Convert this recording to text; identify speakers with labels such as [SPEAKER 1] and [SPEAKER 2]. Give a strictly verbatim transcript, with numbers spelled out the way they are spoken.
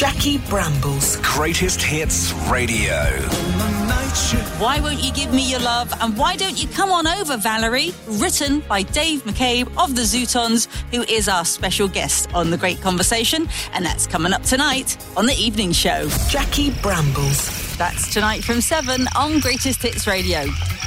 [SPEAKER 1] Jackie Brambles.
[SPEAKER 2] Greatest Hits Radio.
[SPEAKER 3] Why Won't You Give Me Your Love? And Why Don't You Come On Over, Valerie? Written by Dave McCabe of the Zootons, who is our special guest on The Great Conversation. And that's coming up tonight on The Evening Show.
[SPEAKER 1] Jackie Brambles.
[SPEAKER 3] That's tonight from seven on Greatest Hits Radio.